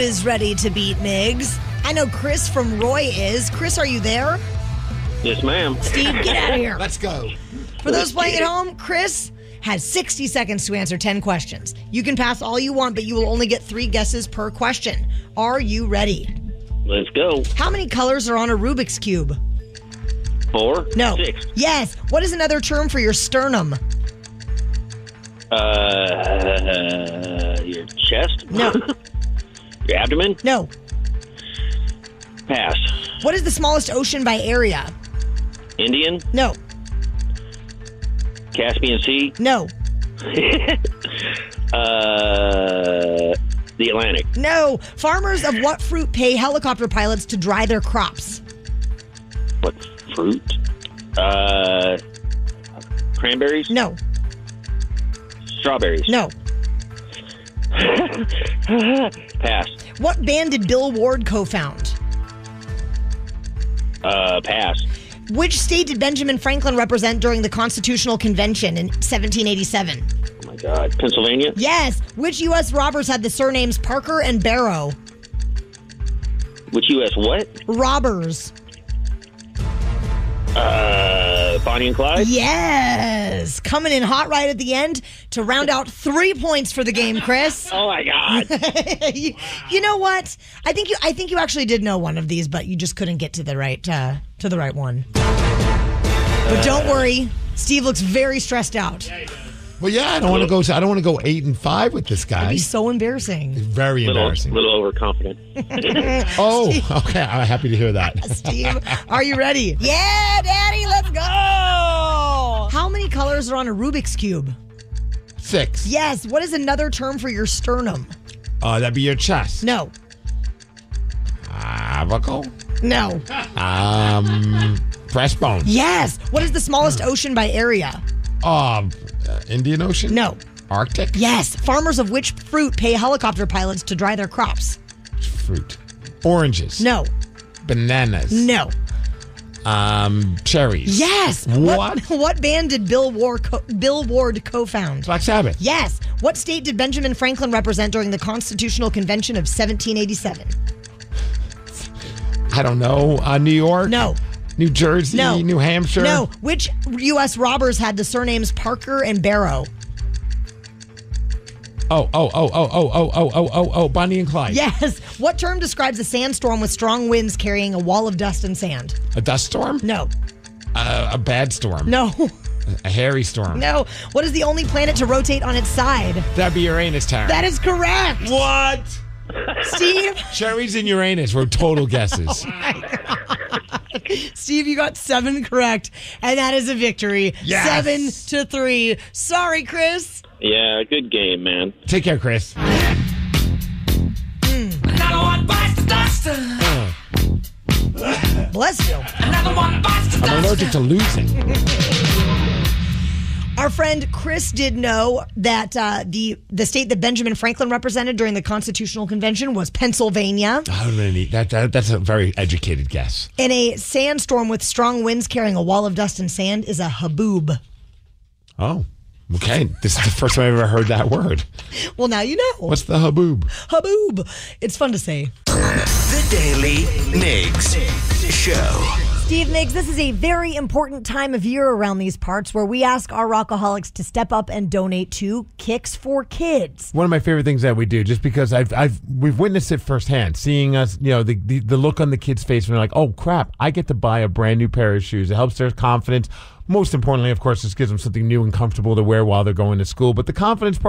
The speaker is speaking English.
is ready to beat Migs. I know Chris from Roy is. Chris, are you there? Yes, ma'am. Steve, get out of here. Let's go. For those playing at home, Chris has 60 seconds to answer 10 questions. You can pass all you want, but you will only get 3 guesses per question. Are you ready? Let's go. How many colors are on a Rubik's Cube? 4? No. 6. Yes. What is another term for your sternum? Your chest? No. Your abdomen? No. Pass. What is the smallest ocean by area? Indian? No. Caspian Sea? No. The Atlantic? No. Farmers of what fruit pay helicopter pilots to dry their crops? What fruit? Cranberries? No. Strawberries? No. Pass. What band did Bill Ward co-found? Pass. Which state did Benjamin Franklin represent during the Constitutional Convention in 1787? Oh my God. Pennsylvania? Yes. Which U.S. robbers had the surnames Parker and Barrow? Which U.S. what? Robbers. Bonnie and Clyde? Yes. Coming in hot right at the end to round out 3 points for the game, Chris. Oh my God. You know what? I think you actually did know one of these, but you just couldn't get to the right one. But don't worry, Steve looks very stressed out. Well, yeah, I don't want to go 8-5 with this guy. It'd be so embarrassing. Very embarrassing. Little overconfident. Oh, okay. I'm happy to hear that. Steve, are you ready? Yeah, Daddy, let's go. How many colors are on a Rubik's Cube? 6. Yes. What is another term for your sternum? That'd be your chest. No. Clavicle? No. Breastbone? Yes. What is the smallest ocean by area? Indian Ocean? No. Arctic? Yes. Farmers of which fruit pay helicopter pilots to dry their crops? Fruit. Oranges? No. Bananas? No. Cherries? Yes. What band did Bill Ward co-found? Black Sabbath? Yes. What state did Benjamin Franklin represent during the Constitutional Convention of 1787? I don't know. New York? No. New Jersey? No. New Hampshire? No. Which U.S. robbers had the surnames Parker and Barrow? Bonnie and Clyde. Yes. What term describes a sandstorm with strong winds carrying a wall of dust and sand? A dust storm? No. A bad storm? No. A hairy storm? No. What is the only planet to rotate on its side? That'd be Uranus, Taryn. That is correct. What? Steve? Cherries and Uranus were total guesses. Steve, you got 7 correct, and that is a victory. Yes. 7-3. Sorry, Chris. Yeah, good game, man. Take care, Chris. Another one bites the dust. Bless you. Another one bites the dust. I'm allergic to losing. Our friend Chris did know that the state that Benjamin Franklin represented during the Constitutional Convention was Pennsylvania. That's a very educated guess. And a sandstorm with strong winds carrying a wall of dust and sand is a haboob. Oh, okay. This is the first time I've ever heard that word. Well, now you know. What's the haboob? Haboob. It's fun to say. The Daily Migs Show. Steve Migs, this is a very important time of year around these parts where we ask our rockaholics to step up and donate to Kicks for Kids. One of my favorite things that we do, just because we've witnessed it firsthand, seeing us, the look on the kids' face when they're like, oh crap, I get to buy a brand new pair of shoes. It helps their confidence. Most importantly, of course, this gives them something new and comfortable to wear while they're going to school. But the confidence part